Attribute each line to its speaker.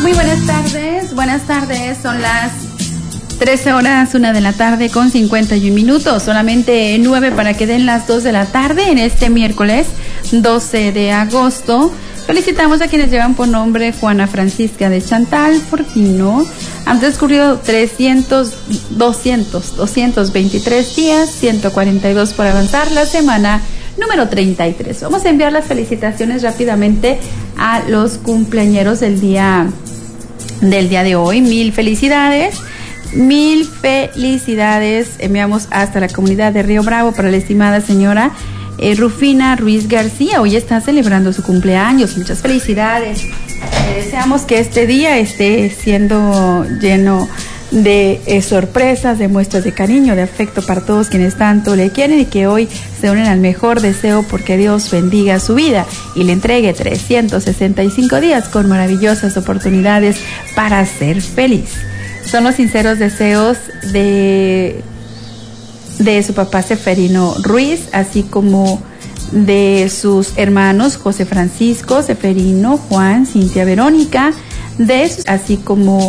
Speaker 1: Muy buenas tardes, son las 13 horas, 1 de la tarde con 51 minutos, solamente 9 para que den las 2 de la tarde en este miércoles 12 de agosto. Felicitamos a quienes llevan por nombre Juana Francisca de Chantal Fortino. Han transcurrido 223 días, 142 por avanzar la semana número 33. Vamos a enviar las felicitaciones rápidamente a los cumpleañeros del día de hoy. Mil felicidades enviamos hasta la comunidad de Río Bravo para la estimada señora Rufina Ruiz García. Hoy está celebrando su cumpleaños. Muchas felicidades. Deseamos que este día esté siendo lleno de sorpresas, de muestras de cariño, de afecto para todos quienes tanto le quieren, y que hoy se unen al mejor deseo porque Dios bendiga su vida y le entregue 365 días con maravillosas oportunidades para ser feliz. Son los sinceros deseos de su papá Seferino Ruiz, así como de sus hermanos José Francisco, Seferino, Juan, Cintia Verónica, así como